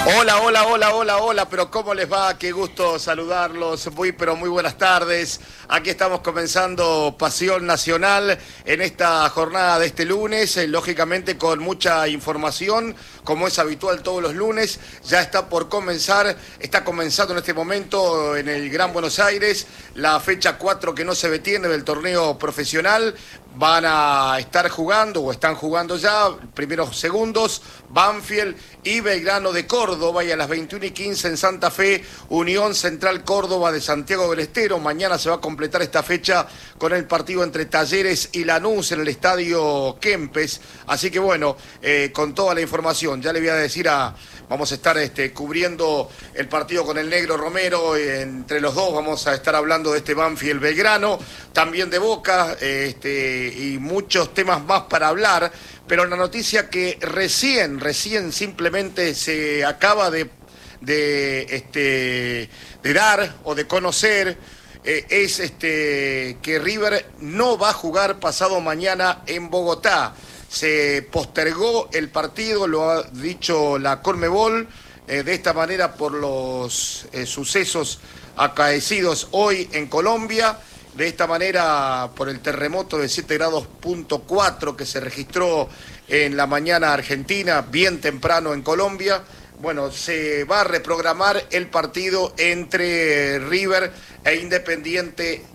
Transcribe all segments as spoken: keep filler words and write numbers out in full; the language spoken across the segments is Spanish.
Hola, hola, hola, hola, hola, pero ¿cómo les va? Qué gusto saludarlos, muy, pero muy buenas tardes. Aquí estamos comenzando Pasión Nacional en esta jornada de este lunes, eh, lógicamente con mucha información, como es habitual todos los lunes. Ya está por comenzar, está comenzando en este momento en el Gran Buenos Aires, la fecha cuatro que no se detiene del torneo profesional. Van a estar jugando, o están jugando ya, primeros segundos, Banfield y Belgrano de Córdoba, y a las veintiuna y quince en Santa Fe, Unión Central Córdoba de Santiago del Estero. Mañana se va a completar esta fecha con el partido entre Talleres y Lanús en el Estadio Kempes. Así que bueno, eh, con toda la información, ya le voy a decir a... Vamos a estar este, cubriendo el partido con el Negro Romero, eh, entre los dos vamos a estar hablando de este Banfield Belgrano, también de Boca, eh, este, y muchos temas más para hablar, pero la noticia que recién, recién simplemente se acaba de, de, este, de dar o de conocer, eh, es este, que River no va a jugar pasado mañana en Bogotá. Se postergó el partido, lo ha dicho la Conmebol, eh, de esta manera por los eh, sucesos acaecidos hoy en Colombia, de esta manera por el terremoto de siete grados punto cuatro que se registró en la mañana argentina, bien temprano en Colombia. Bueno, se va a reprogramar el partido entre River e Independiente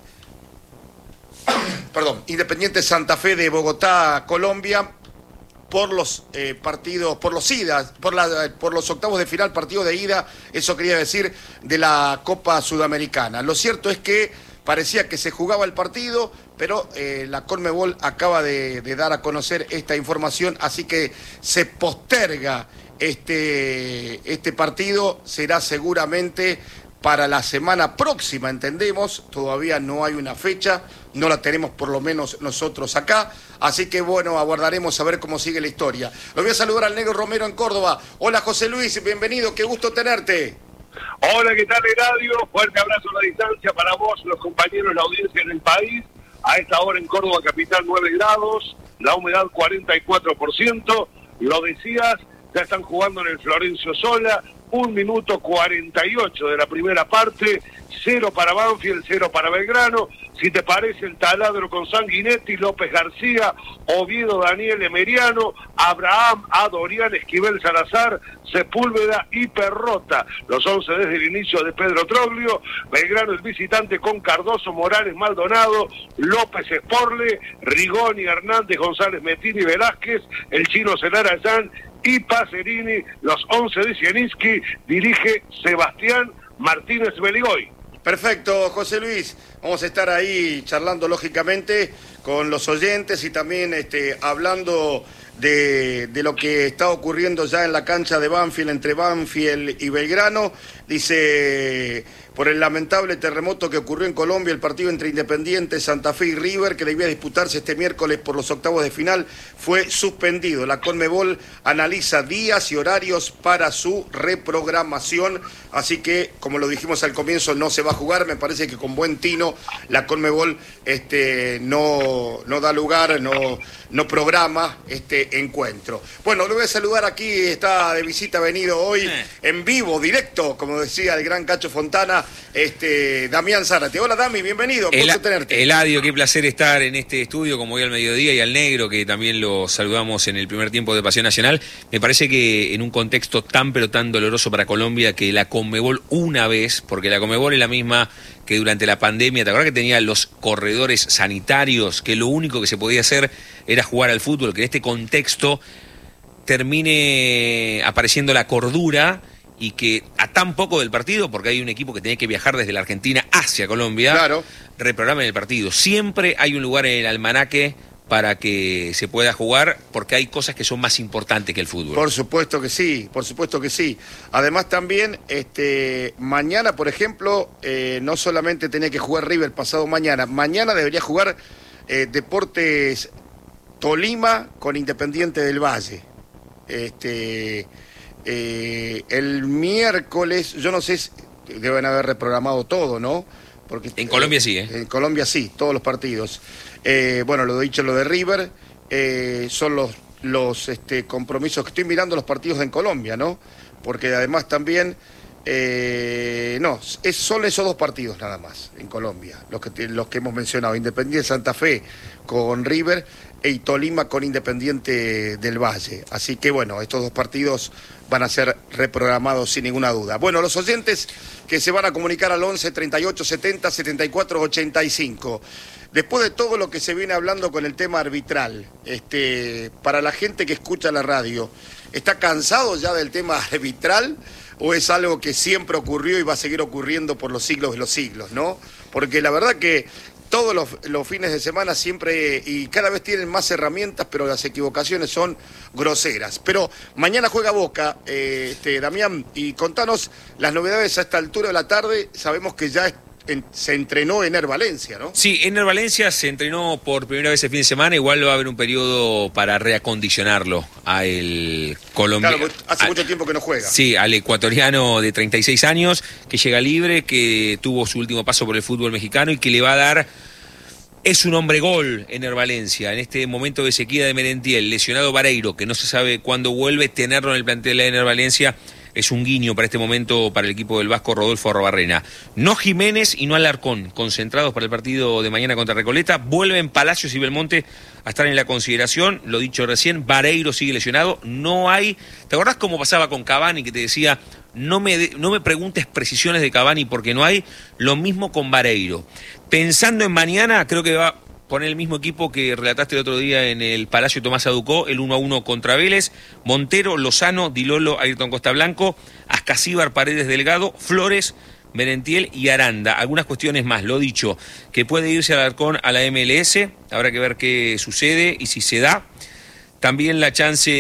Perdón, Independiente Santa Fe de Bogotá, Colombia, por los eh, partidos, por los idas, por, la, por los octavos de final, partido de ida, eso quería decir, de la Copa Sudamericana. Lo cierto es que parecía que se jugaba el partido, pero eh, la Conmebol acaba de, de dar a conocer esta información, así que se posterga este, este partido, será seguramente para la semana próxima, entendemos, todavía no hay una fecha, no la tenemos por lo menos nosotros acá, así que bueno, aguardaremos a ver cómo sigue la historia. Lo voy a saludar al Negro Romero en Córdoba. Hola José Luis, bienvenido, qué gusto tenerte. Hola, ¿qué tal, Eladio? Fuerte abrazo a la distancia para vos, los compañeros, la audiencia en el país. A esta hora en Córdoba capital nueve grados, la humedad cuarenta y cuatro por ciento, lo decías, ya están jugando en el Florencio Sola, un minuto cuarenta y ocho de la primera parte, cero para Banfield, cero para Belgrano. Si te parece, el taladro con Sanguinetti, López García, Oviedo, Daniel Emeriano, Abraham, Adorián, Esquivel Salazar, Sepúlveda y Perrota. Los once desde el inicio de Pedro Troglio. Belgrano el visitante con Cardoso, Morales, Maldonado, López Esporle, Rigoni, Hernández, González, Metini, Velázquez, el chino Celarayán y Pacerini. Los once de Zielinski dirige Sebastián Martínez Beligoy. Perfecto, José Luis. Vamos a estar ahí charlando, lógicamente, con los oyentes y también este, hablando de, de lo que está ocurriendo ya en la cancha de Banfield, entre Banfield y Belgrano. Dice, por el lamentable terremoto que ocurrió en Colombia, el partido entre Independiente, Santa Fe y River, que debía disputarse este miércoles por los octavos de final, fue suspendido. La Conmebol analiza días y horarios para su reprogramación, así que, como lo dijimos al comienzo, no se va a jugar. Me parece que con buen tino la Conmebol este, no, no da lugar, no, no programa este encuentro. Bueno, lo voy a saludar aquí, está de visita venido hoy en vivo, directo, como decía el gran Cacho Fontana, este Damián Zárate. Hola Dami, bienvenido, El, gusto tenerte. Eladio, qué placer estar en este estudio, como hoy al mediodía, y al Negro, que también lo saludamos en el primer tiempo de Pasión Nacional. Me parece que en un contexto tan pero tan doloroso para Colombia, que la Conmebol una vez, porque la Conmebol es la misma que durante la pandemia, ¿te acuerdas que tenía los corredores sanitarios, que lo único que se podía hacer era jugar al fútbol? Que en este contexto termine apareciendo la cordura y que a tan poco del partido, porque hay un equipo que tenía que viajar desde la Argentina hacia Colombia, claro, reprogramen el partido. Siempre hay un lugar en el almanaque para que se pueda jugar, porque hay cosas que son más importantes que el fútbol. Por supuesto que sí, por supuesto que sí. Además también, este, mañana, por ejemplo, eh, no solamente tenía que jugar River pasado mañana, mañana debería jugar eh, Deportes Tolima con Independiente del Valle. Este, eh, el miércoles, yo no sé, si deben haber reprogramado todo, ¿no? Porque, en Colombia eh, sí, ¿eh? En Colombia sí, todos los partidos. Eh, bueno, lo dicho, lo de River, eh, son los, los este, compromisos que estoy mirando los partidos en Colombia, ¿no? porque además también, eh, no, es, son esos dos partidos nada más en Colombia, los que, los que hemos mencionado, Independiente Santa Fe con River y Tolima con Independiente del Valle. Así que bueno, estos dos partidos van a ser reprogramados sin ninguna duda. Bueno, los oyentes que se van a comunicar al once, treinta y ocho, setenta, setenta y cuatro, ochenta y cinco. Después de todo lo que se viene hablando con el tema arbitral, este, para la gente que escucha la radio, ¿está cansado ya del tema arbitral o es algo que siempre ocurrió y va a seguir ocurriendo por los siglos de los siglos, ¿no? Porque la verdad que todos los, los fines de semana siempre, y cada vez tienen más herramientas, pero las equivocaciones son groseras. Pero mañana juega Boca, eh, este, Damián, y contanos las novedades a esta altura de la tarde. Sabemos que ya en, se entrenó Ener Valencia, ¿no? Sí, Ener Valencia se entrenó por primera vez el fin de semana, igual va a haber un periodo para reacondicionarlo al colombiano. Claro, hace al, mucho tiempo que no juega. Sí, al ecuatoriano de treinta y seis años, que llega libre, que tuvo su último paso por el fútbol mexicano y que le va a dar... Es un hombre gol, Ener Valencia. En este momento de sequía de Merentiel, lesionado Vareiro, que no se sabe cuándo vuelve, tenerlo en el plantel de Ener Valencia es un guiño para este momento para el equipo del Vasco Rodolfo Arrobarrena. No Jiménez y no Alarcón, concentrados para el partido de mañana contra Recoleta. Vuelven Palacios y Belmonte a estar en la consideración. Lo dicho recién, Vareiro sigue lesionado. No hay... ¿Te acordás cómo pasaba con Cavani, que te decía, no me, de, no me preguntes precisiones de Cavani porque no hay? Lo mismo con Vareiro. Pensando en mañana, creo que va a poner el mismo equipo que relataste el otro día en el Palacio Tomás Aducó, el uno a uno contra Vélez. Montero, Lozano, Dilolo, Ayrton Costa Blanco, Ascasíbar, Paredes Delgado, Flores, Merentiel y Aranda. Algunas cuestiones más, lo dicho, que puede irse Alarcón a la M L S, habrá que ver qué sucede y si se da. También la chance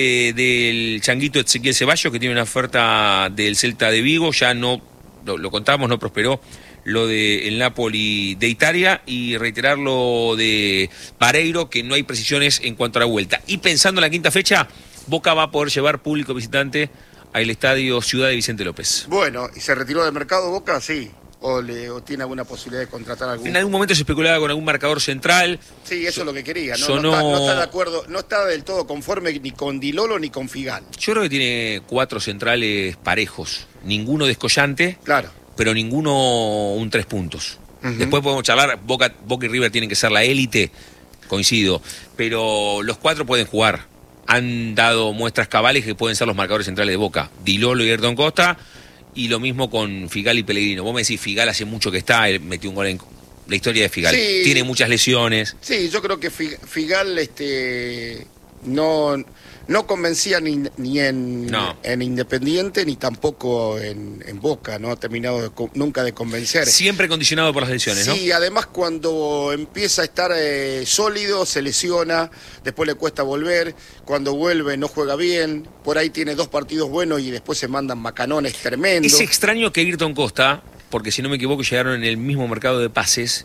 del changuito Ezequiel Ceballos, que tiene una oferta del Celta de Vigo, ya no, lo, lo contamos, no prosperó lo del Napoli de Italia, y reiterar lo de Vareiro, que no hay precisiones en cuanto a la vuelta. Y pensando en la quinta fecha, Boca va a poder llevar público visitante al estadio Ciudad de Vicente López. Bueno, ¿y se retiró del mercado Boca? Sí. ¿O, le, o tiene alguna posibilidad de contratar algún? En algún momento se especulaba con algún marcador central. Sí, eso so, es lo que quería. No, sonó... no, está, no está de acuerdo, no está del todo conforme ni con Dilolo ni con Figal. Yo creo que tiene cuatro centrales parejos, ninguno descollante. Claro. Pero ninguno un tres puntos. Uh-huh. Después podemos charlar, Boca, Boca y River tienen que ser la élite, coincido, pero los cuatro pueden jugar. Han dado muestras cabales que pueden ser los marcadores centrales de Boca, Dilolo y Ayrton Costa, y lo mismo con Figal y Pellegrino. Vos me decís, Figal hace mucho que está, él metió un gol en la historia de Figal. Sí. Tiene muchas lesiones. Sí, yo creo que Figal este, no... No convencía ni, ni en, no. en Independiente ni tampoco en, en Boca, no ha terminado de, nunca de convencer. Siempre condicionado por las lesiones, sí, ¿no? Sí, además cuando empieza a estar eh, sólido se lesiona, después le cuesta volver, cuando vuelve no juega bien, por ahí tiene dos partidos buenos y después se mandan macanones tremendos. Es extraño que Ayrton Costa, porque si no me equivoco llegaron en el mismo mercado de pases,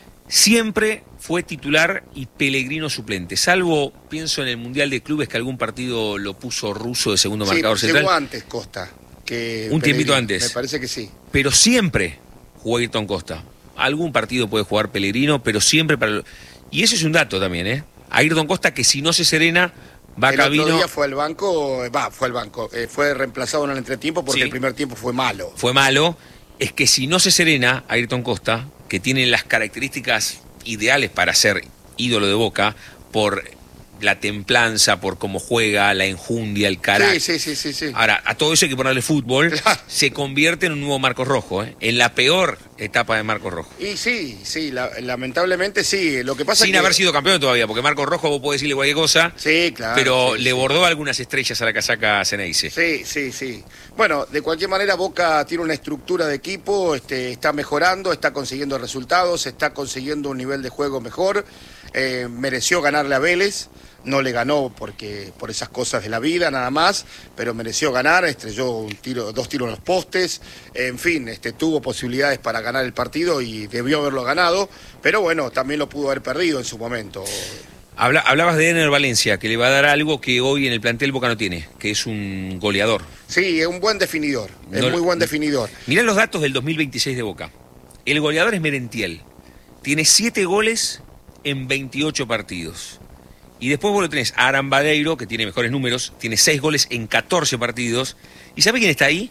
siempre fue titular y Pellegrino suplente, salvo, pienso en el Mundial de Clubes, que algún partido lo puso Russo de segundo sí, marcador central. Llegó antes Costa. Que un tiempito antes. Me parece que sí. Pero siempre jugó Ayrton Costa. Algún partido puede jugar Pellegrino, pero siempre para... Y eso es un dato también, ¿eh? Ayrton Costa, que si no se serena, va a Cabino... El otro día fue al banco, va, fue al banco, eh, fue reemplazado en el entretiempo porque sí. El primer tiempo fue malo. Fue malo. Es que si no se serena, Ayrton Costa, que tiene las características ideales para ser ídolo de Boca, por la templanza, por cómo juega, la enjundia, el carácter. Sí, sí, sí, sí, sí. Ahora, a todo eso hay que ponerle fútbol, claro. Se convierte en un nuevo Marcos Rojo, ¿eh? En la peor etapa de Marcos Rojo. Y sí, sí, la, lamentablemente sí. Lo que pasa Sin es que... haber sido campeón todavía, porque Marcos Rojo vos podés decirle cualquier cosa, sí, claro, pero sí, le sí. bordó algunas estrellas a la casaca Ceneice. Sí, sí, sí. Bueno, de cualquier manera Boca tiene una estructura de equipo, este, está mejorando, está consiguiendo resultados, está consiguiendo un nivel de juego mejor, eh, mereció ganarle a Vélez. No le ganó porque por esas cosas de la vida nada más, pero mereció ganar, estrelló un tiro, dos tiros en los postes, en fin, este, tuvo posibilidades para ganar el partido y debió haberlo ganado, pero bueno, también lo pudo haber perdido en su momento. Habla, hablabas de Ener Valencia, que le va a dar algo que hoy en el plantel Boca no tiene, que es un goleador. Sí, es un buen definidor, es no, muy buen definidor. Mirá los datos del dos mil veintiséis de Boca. El goleador es Merentiel, tiene siete goles en veintiocho partidos. Y después vos lo tenés a Aran Vareiro, que tiene mejores números, tiene seis goles en catorce partidos. ¿Y sabe quién está ahí?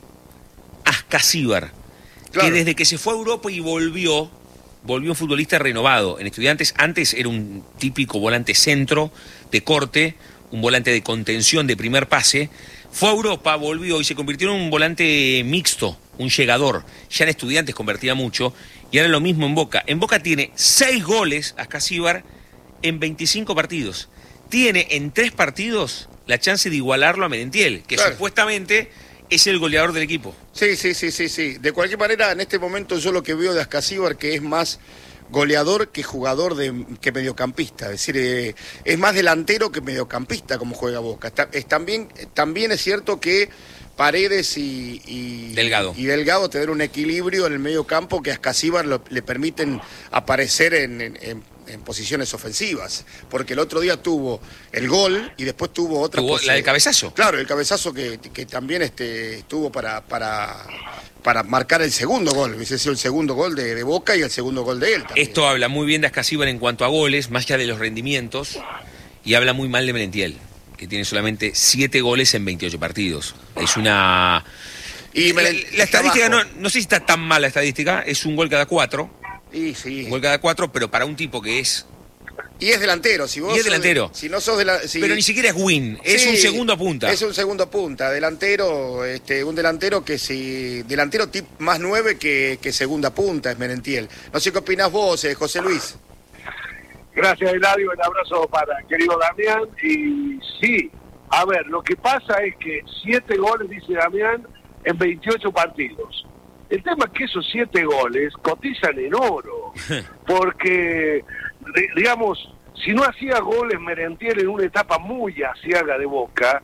Ascasíbar, claro, que desde que se fue a Europa y volvió, volvió un futbolista renovado. En Estudiantes antes era un típico volante centro, de corte, un volante de contención, de primer pase. Fue a Europa, volvió y se convirtió en un volante mixto, un llegador. Ya en Estudiantes convertía mucho y ahora lo mismo en Boca. En Boca tiene seis goles Ascasíbar en veinticinco partidos. Tiene en tres partidos la chance de igualarlo a Merentiel, que claro, supuestamente es el goleador del equipo. Sí, sí, sí, sí, sí. De cualquier manera, en este momento yo lo que veo de Ascasíbar que es más goleador que jugador, de que mediocampista. Es decir, eh, es más delantero que mediocampista como juega Boca. Está, es, también, también es cierto que Paredes y, y, Delgado. y Delgado tener un equilibrio en el medio campo que a Ascasíbar lo, le permiten aparecer en, en, en en posiciones ofensivas, porque el otro día tuvo el gol y después tuvo otra ¿Tuvo la del cabezazo? Claro, el cabezazo que, que también este, estuvo para, para, para marcar el segundo gol, hubiese sido el segundo gol de, de Boca y el segundo gol de él también. Esto habla muy bien de Ascasíbar en cuanto a goles, más allá de los rendimientos, y habla muy mal de Merentiel, que tiene solamente siete goles en veintiocho partidos. Es una... Y la, la estadística, no, no sé si está tan mal la estadística, es un gol cada cuatro. Y sí. Un gol cada cuatro, pero para un tipo que es... Y es delantero. Si vos y es delantero. De, si no sos de la, si... Pero ni siquiera es win, es sí, un segundo a punta. Es un segundo a punta. Delantero, este, un delantero que si... Delantero tip más nueve que, que segunda punta es Merentiel. No sé qué opinás vos, eh, José Luis. Gracias, Eladio. Un abrazo para el querido Damián. Y sí, a ver, lo que pasa es que siete goles, dice Damián, en veintiocho partidos. El tema es que esos siete goles cotizan en oro, porque, digamos, si no hacía goles Merentiel en una etapa muy aciaga de Boca,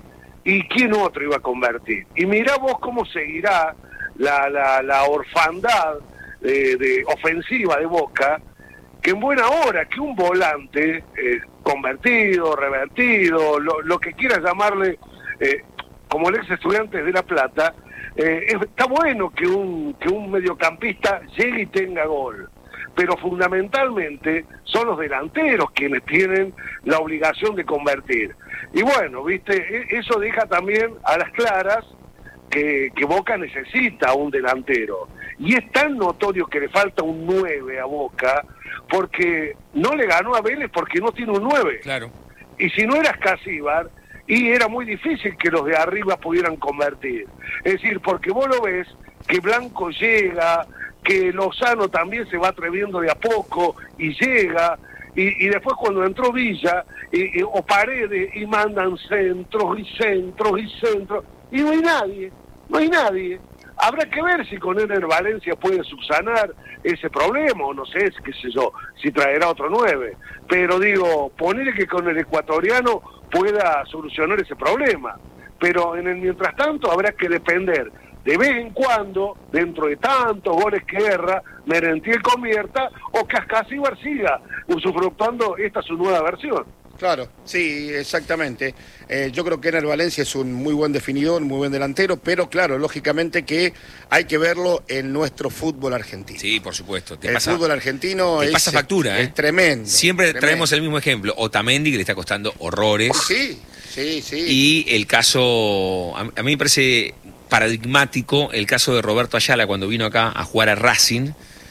¿y quién otro iba a convertir? Y mirá vos cómo seguirá la, la, la orfandad de, de ofensiva de Boca, que en buena hora que un volante eh, convertido, revertido, lo, lo que quieras llamarle, eh, como el ex estudiante de La Plata, Eh, está bueno que un que un mediocampista llegue y tenga gol, pero fundamentalmente son los delanteros quienes tienen la obligación de convertir. Y bueno, viste, eso deja también a las claras que, que Boca necesita un delantero. Y es tan notorio que le falta un nueve a Boca, porque no le ganó a Vélez porque no tiene un nueve. Claro. Y si no era Ascasíbar, y era muy difícil que los de arriba pudieran convertir. Es decir, porque vos lo ves, que Blanco llega, que Lozano también se va atreviendo de a poco y llega, y, y después cuando entró Villa, y, y, o Paredes, y mandan centros y centros y centros, y no hay nadie, no hay nadie. Habrá que ver si con Ener Valencia puede subsanar ese problema, o no sé, qué sé yo, si traerá otro nueve. Pero digo, ponerle que con el ecuatoriano pueda solucionar ese problema. Pero en el mientras tanto habrá que depender de vez en cuando, dentro de tantos goles que erra, Merentiel convierta, o que Ascasíbar siga usufructuando esta su nueva versión. Claro, sí, exactamente. Eh, yo creo que Ener Valencia es un muy buen definidor, muy buen delantero, pero claro, lógicamente que hay que verlo en nuestro fútbol argentino. Sí, por supuesto. Te el pasa, fútbol argentno te es, pasa factura, es, ¿eh? es tremendo. Siempre tremendo. Traemos el mismo ejemplo. Otamendi, que le está costando horrores. Sí, sí, sí. Y el caso, a, a mí me parece paradigmático el caso de Roberto Ayala cuando vino acá a jugar a Racing.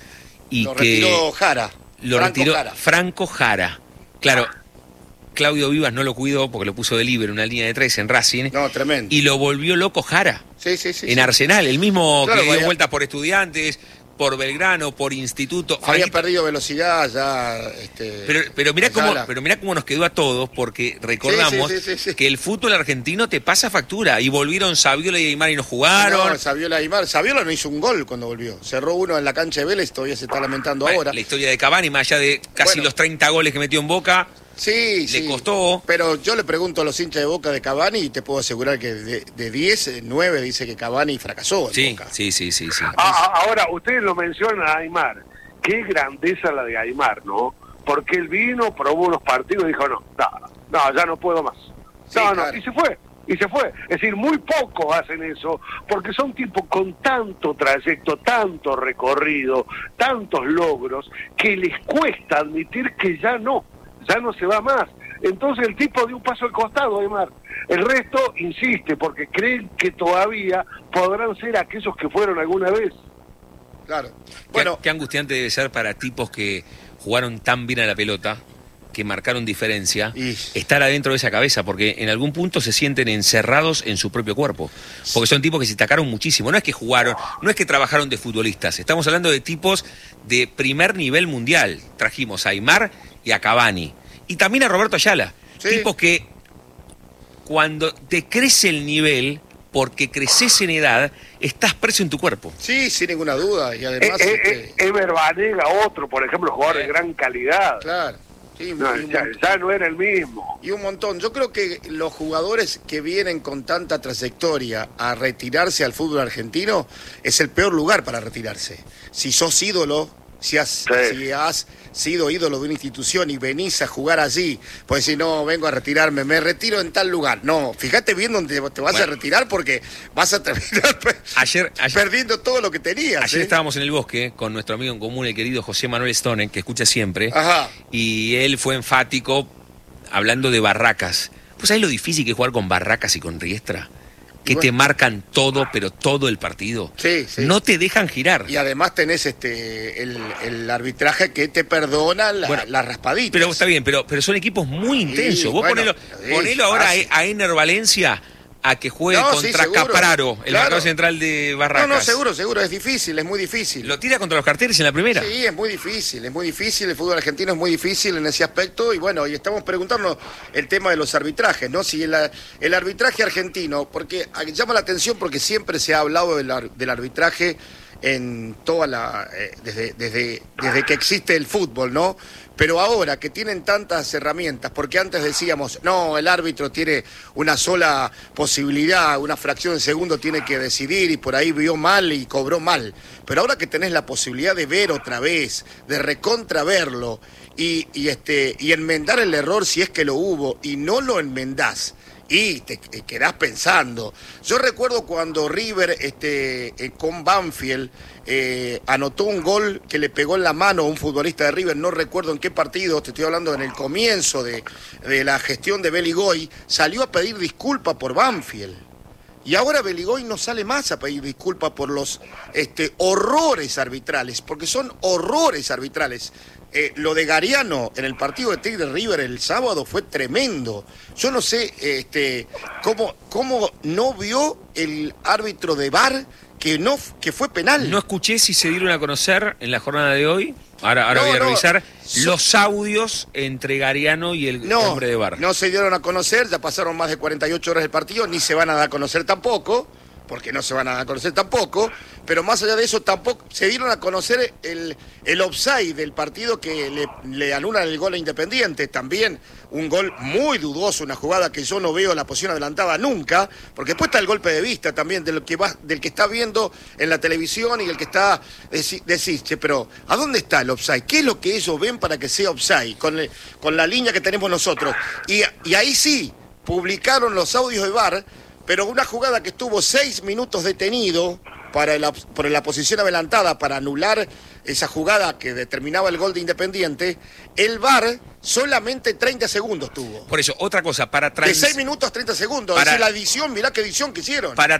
Y lo que retiró Jara. Lo Franco retiró Jara. Franco Jara. Claro. Claudio Vivas no lo cuidó porque lo puso de libre en una línea de tres en Racing. No, tremendo. Y lo volvió loco Jara. Sí, sí, sí. En sí. Arsenal, el mismo Claro, que dio vaya... vueltas por Estudiantes, por Belgrano, por Instituto. Había Franquito... perdido velocidad ya. Este... Pero, pero mirá cómo, pero mirá cómo nos quedó a todos, porque recordamos sí, sí, sí, sí, sí. que el fútbol argentino te pasa factura. Y volvieron Saviola y Aymar y no jugaron. No, Saviola y Aymar. Saviola no hizo un gol cuando volvió. Cerró uno en la cancha de Vélez, todavía se está lamentando bueno, ahora. La historia de Cavani, más allá de casi bueno. los treinta goles que metió en Boca. Sí, le sí. costó. Pero yo le pregunto a los hinchas de Boca de Cavani y te puedo asegurar que de, de diez, nueve dice que Cavani fracasó en Sí, Boca. sí, sí, sí, sí. Ah, ahora, ustedes lo mencionan a Aymar. Qué grandeza la de Aymar, ¿no? Porque él vino, probó unos partidos y dijo, no, no, no, ya no puedo más. Sí, no, claro. no, y se fue. Y se fue. Es decir, muy pocos hacen eso, porque son tipos con tanto trayecto, tanto recorrido, tantos logros, que les cuesta admitir que ya no, ya no se va más. Es Entonces el tipo dio un paso al costado, Aymar. El resto insiste, porque creen que todavía podrán ser aquellos que fueron alguna vez. Claro. Bueno, qué, qué angustiante debe ser para tipos que jugaron tan bien a la pelota, que marcaron diferencia, y... estar adentro de esa cabeza, porque en algún punto se sienten encerrados en su propio cuerpo, porque son tipos que se destacaron muchísimo, no es que jugaron, no es que trabajaron de futbolistas, estamos hablando de tipos de primer nivel mundial. Trajimos a Aymar y a Cavani, y también a Roberto Ayala, sí. Tipos que cuando te crece el nivel, porque creces en edad, estás preso en tu cuerpo. Sí, sin ninguna duda, y además... Eh, este... eh, Ever Banega, otro, por ejemplo, jugador eh, de gran calidad. Claro. Sí, no, ya, ya no era el mismo. Y un montón. Yo creo que los jugadores que vienen con tanta trayectoria a retirarse al fútbol argentino es el peor lugar para retirarse. Si sos ídolo, si has, sí. si has sido ídolo de una institución y venís a jugar allí, pues si no, vengo a retirarme, me retiro en tal lugar. No, fíjate bien dónde te vas bueno. a retirar, porque vas a terminar ayer, ayer, perdiendo todo lo que tenías. Ayer ¿eh? estábamos en el bosque con nuestro amigo en común, el querido José Manuel Stone, que escucha siempre. Ajá. Y él fue enfático hablando de Barracas. ¿Pues sabés lo difícil que es jugar con Barracas y con Riestra? Que bueno. te marcan todo, pero todo el partido. Sí, sí. No te dejan girar. Y además tenés este el, el arbitraje que te perdona la, bueno, las raspaditas. Pero está bien, pero, pero son equipos muy intensos. Sí, Vos bueno, ponelo, sí, ponelo ahora fácil. a Ener Valencia a que juegue no, contra sí, Capraro, el claro. marcador central de Barracas. No, no, seguro, seguro, es difícil, es muy difícil. Lo tira contra los carteles en la primera. Sí, es muy difícil, es muy difícil, el fútbol argentino es muy difícil en ese aspecto, y bueno, y estamos preguntándonos el tema de los arbitrajes, ¿no? Si el, el arbitraje argentino, porque llama la atención porque siempre se ha hablado del, del arbitraje en toda la... Eh, desde, desde, desde que existe el fútbol, ¿no? Pero ahora que tienen tantas herramientas, porque antes decíamos, no, el árbitro tiene una sola posibilidad, una fracción de segundo tiene que decidir y por ahí vio mal y cobró mal. Pero ahora que tenés la posibilidad de ver otra vez, de recontraverlo y, y, este, y enmendar el error si es que lo hubo y no lo enmendás, y te quedás pensando. Yo recuerdo cuando River este, eh, con Banfield eh, anotó un gol que le pegó en la mano a un futbolista de River, no recuerdo en qué partido, te estoy hablando en el comienzo de, de la gestión de Beligoy, salió a pedir disculpas por Banfield. Y ahora Beligoy no sale más a pedir disculpas por los este, horrores arbitrales, porque son horrores arbitrales. Eh, lo de Gariano en el partido de Tigre River el sábado fue tremendo. Yo no sé este, cómo, cómo no vio el árbitro de V A R que, no, que fue penal. No escuché si se dieron a conocer en la jornada de hoy. Ahora, ahora no, voy a no, revisar so... los audios entre Gariano y el no, hombre de V A R. No se dieron a conocer, ya pasaron más de cuarenta y ocho horas del partido, ni se van a dar a conocer tampoco, porque no se van a dar a conocer tampoco, pero más allá de eso tampoco se dieron a conocer el, el offside del partido que le, le anulan el gol a Independiente, también un gol muy dudoso, una jugada que yo no veo la posición adelantada nunca, porque después está el golpe de vista también del que va, del que está viendo en la televisión y el que está, decís, che, pero ¿a dónde está el offside? ¿Qué es lo que ellos ven para que sea offside? Con, el, con la línea que tenemos nosotros. Y, y ahí sí, publicaron los audios de V A R, pero una jugada que estuvo seis minutos detenido para la, por la posición adelantada para anular esa jugada que determinaba el gol de Independiente, el V A R solamente treinta segundos tuvo. Por eso, otra cosa, para trans... De seis minutos a treinta segundos, para... es decir, la edición, mirá qué edición que hicieron. Para